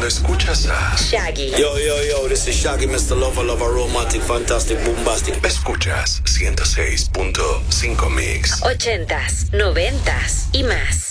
escuchas a Shaggy. Yo, this is Shaggy, Mr. Lover, romantic, fantastic, bombastic. Escuchas 106.5 Mix. 80s, 90s y más.